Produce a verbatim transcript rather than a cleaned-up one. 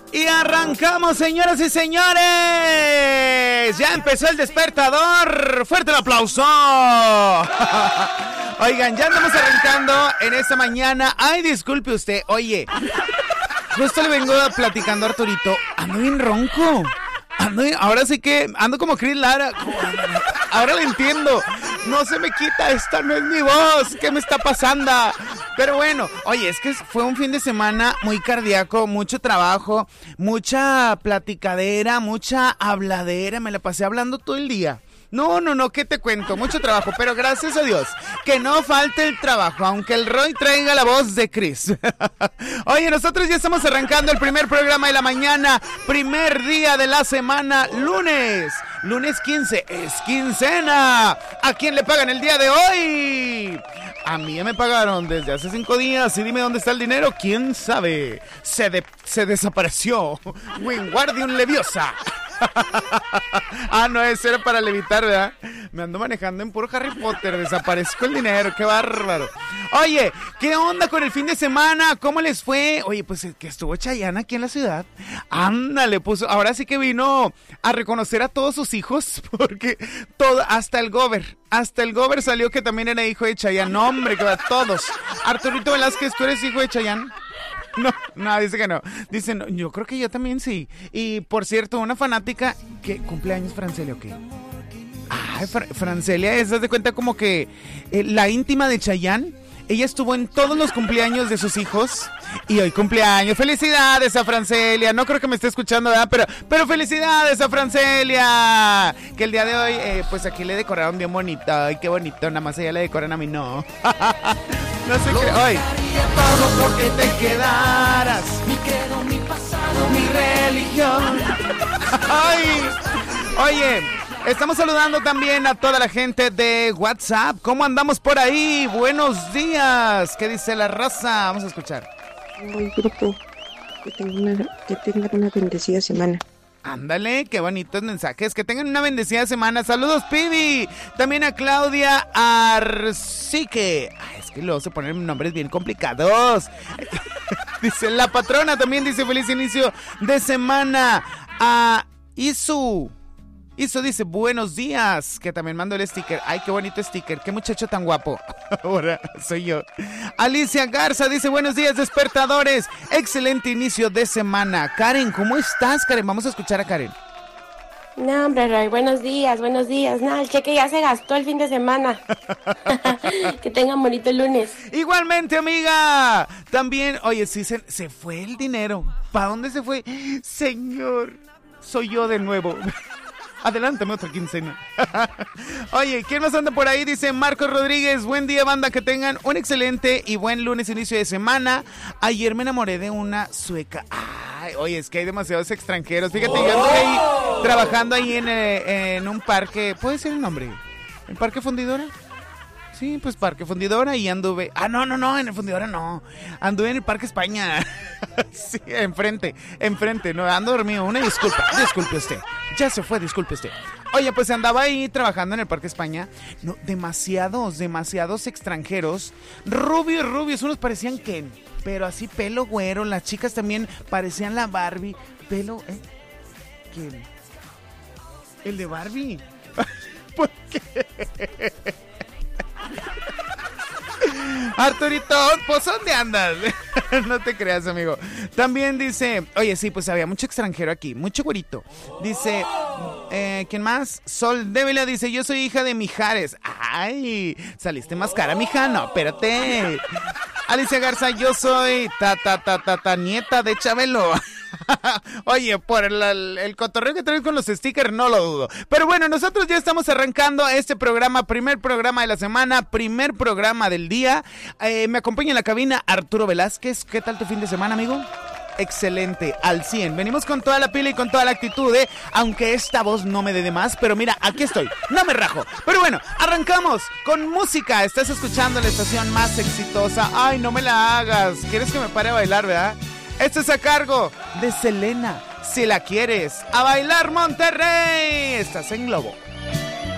Y arrancamos, señoras y señores. Ya empezó el despertador. Fuerte el aplauso. Oigan, ya andamos arrancando en esta mañana. Ay, disculpe usted. Oye, justo le vengo platicando a Arturito. Ando bien ronco. Ando bien, ahora sí que ando como Chris Lara. Ahora lo entiendo. No se me quita, esta no es mi voz. ¿Qué me está pasando? Pero bueno, oye, es que fue un fin de semana muy cardíaco, mucho trabajo, mucha platicadera, mucha habladera. Me la pasé hablando todo el día. No, no, no, ¿qué te cuento? Mucho trabajo, pero gracias a Dios, que no falte el trabajo, aunque el Roy traiga la voz de Chris. Oye, nosotros ya estamos arrancando el primer programa de la mañana, primer día de la semana, lunes. Lunes quince, es quincena. ¿A quién le pagan el día de hoy? A mí ya me pagaron desde hace cinco días. Y dime dónde está el dinero, quién sabe. Se, de, se desapareció. Wingardium Leviosa. Ah, no, eso era para levitar, ¿verdad? Me ando manejando en puro Harry Potter. Desaparezco el dinero, qué bárbaro. Oye, ¿qué onda con el fin de semana? ¿Cómo les fue? Oye, pues que estuvo Chayanne aquí en la ciudad. Ándale, pues ahora sí que vino a reconocer a todos sus hijos. Porque todo, hasta el gober Hasta el gober salió que también era hijo de Chayanne. No, hombre, que va, todos. Arturito Velázquez, ¿tú eres hijo de Chayanne? No, no, dice que no. Dice, no, yo creo que yo también sí. Y por cierto, una fanática que cumpleaños Francelia, ¿o qué? Ay, Fra- Francelia, esa de cuenta como que eh, la íntima de Chayanne. Ella estuvo en todos los cumpleaños de sus hijos. Y hoy cumpleaños. ¡Felicidades a Francelia! No creo que me esté escuchando, ¿verdad? Pero, pero ¡felicidades a Francelia! Que el día de hoy, eh, pues aquí le decoraron bien bonito. ¡Ay, qué bonito! Nada más ella le decoran a mí, no. No sé qué. Hoy. Todo porque te quedaras. Mi credo, mi pasado, mi religión. ¡Ay! Oye. Estamos saludando también a toda la gente de WhatsApp. ¿Cómo andamos por ahí? Buenos días. ¿Qué dice la raza? Vamos a escuchar. Hoy, grupo, que tengan una, que tengan una bendecida semana. Ándale, qué bonitos mensajes. Que tengan una bendecida semana. Saludos, Pibi. También a Claudia Arcique. Ay, es que luego se ponen nombres bien complicados. Dice la patrona. También dice feliz inicio de semana. A Isu. Eso dice, buenos días, que también mando el sticker. Ay, qué bonito sticker, qué muchacho tan guapo. Ahora soy yo. Alicia Garza dice, buenos días, despertadores. Excelente inicio de semana. Karen, ¿cómo estás, Karen? Vamos a escuchar a Karen. No, hombre, Roy, buenos días, buenos días. No, el cheque ya se gastó el fin de semana. Que tengan bonito lunes. Igualmente, amiga. También, oye, sí, se, se fue el dinero. ¿Para dónde se fue? Señor, soy yo de nuevo. Adelántame otra quincena. Oye, ¿quién más anda por ahí? Dice Marcos Rodríguez, buen día, banda, que tengan un excelente y buen lunes, inicio de semana. Ayer me enamoré de una sueca. Ay, oye, es que hay demasiados extranjeros. Fíjate, yo anduve ahí trabajando ahí en, eh, en un parque. ¿Puede ser el nombre? ¿El Parque Fundidora? Sí, pues Parque Fundidora y anduve... Ah, no, no, no, en el Fundidora no. Anduve en el Parque España. Sí, enfrente, enfrente. No, ando dormido. Una disculpa, disculpe usted. Ya se fue, disculpe usted. Oye, pues andaba ahí trabajando en el Parque España. No, demasiados, demasiados extranjeros. Rubios, rubios. Unos parecían Ken, pero así pelo güero. Las chicas también parecían la Barbie. Pelo, ¿eh? ¿Quién? El de Barbie. ¿Por qué? Arturito, pues ¿dónde andas? No te creas, amigo. También dice, oye, sí, pues había mucho extranjero aquí, mucho güerito. Dice, eh, ¿quién más? Sol Débila dice, yo soy hija de Mijares. Ay, saliste más cara, mija. No, espérate. Alicia Garza, yo soy ta ta ta ta ta nieta de Chabelo. Oye, por el, el, el cotorreo que traes con los stickers, no lo dudo. Pero bueno, nosotros ya estamos arrancando este programa, primer programa de la semana, primer programa del día. Eh, me acompaña en la cabina Arturo Velázquez. ¿Qué tal tu fin de semana, amigo? Excelente, al cien. Venimos con toda la pila y con toda la actitud, ¿eh? Aunque esta voz no me dé de más, pero mira, aquí estoy, no me rajo. Pero bueno, arrancamos con música. Estás escuchando la estación más exitosa. Ay, no me la hagas. ¿Quieres que me pare a bailar, verdad? Esto es a cargo de Selena. Si la quieres, a bailar Monterrey. Estás en Globo.